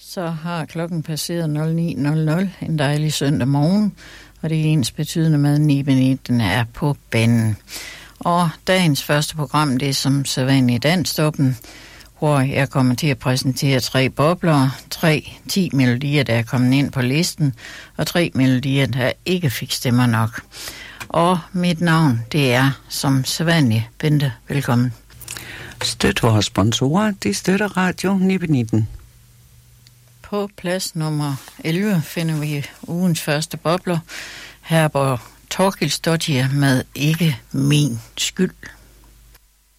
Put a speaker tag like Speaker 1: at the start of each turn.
Speaker 1: Så har klokken passeret 09.00 en dejlig søndag morgen, og det er ens betydende med, at Nibeniten er på banen. Og dagens første program, det er som sædvanligt Danstoppen, hvor jeg kommer til at præsentere 3 bobler, 10 melodier, der er kommet ind på listen, og 3 melodier, der ikke fik stemmer nok. Og mit navn, det er som sædvanligt Bente. Velkommen.
Speaker 2: Støt vores sponsorer, de støtter Radio Nibeniten.
Speaker 1: På plads nummer 11 finder vi ugens første bobler. Herborg Torkilsdottir med Ikke min skyld.